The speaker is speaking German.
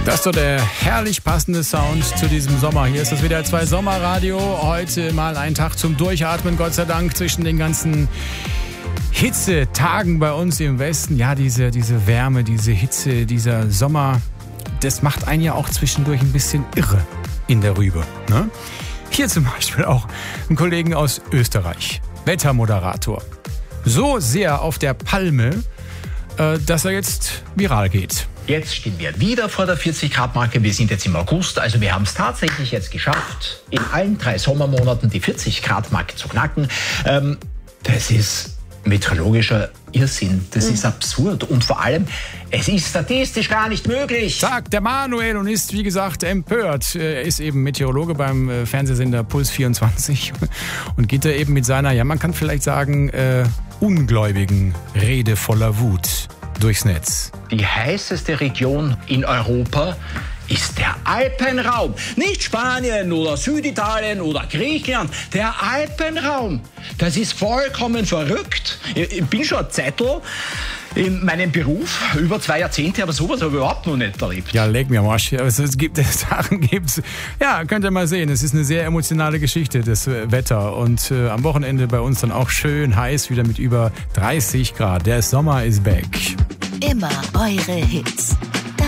Das ist so der herrlich passende Sound zu diesem Sommer. Hier ist das WDR 2 Sommerradio. Heute mal ein Tag zum Durchatmen, Gott sei Dank, zwischen den ganzen Hitzetagen bei uns im Westen. Ja, diese Wärme, diese Hitze, dieser Sommer, das macht einen ja auch zwischendurch ein bisschen irre in der Rübe. Ne? Hier zum Beispiel auch ein Kollegen aus Österreich, Wettermoderator. So sehr auf der Palme, dass er jetzt viral geht. Jetzt stehen wir wieder vor der 40-Grad-Marke. Wir sind jetzt im August, also wir haben es tatsächlich jetzt geschafft, in allen 3 Sommermonaten die 40-Grad-Marke zu knacken. Das ist meteorologischer Irrsinn. Das ist absurd und vor allem, es ist statistisch gar nicht möglich. Sagt der Manuel und ist, wie gesagt, empört. Er ist eben Meteorologe beim Fernsehsender Puls 24 und geht da eben mit seiner, ja man kann vielleicht sagen, ungläubigen Rede voller Wut durchs Netz. Die heißeste Region in Europa ist der Alpenraum. Nicht Spanien oder Süditalien oder Griechenland. Der Alpenraum. Das ist vollkommen verrückt. Ich bin schon ein Zeitl in meinem Beruf, über 2 Jahrzehnte, aber sowas habe ich überhaupt noch nicht erlebt. Ja, leg mir am Arsch. Es gibt Sachen, gibt's. Ja, könnt ihr mal sehen. Es ist eine sehr emotionale Geschichte, das Wetter. Und am Wochenende bei uns dann auch schön heiß, wieder mit über 30 Grad. Der Sommer ist back. Immer eure Hits.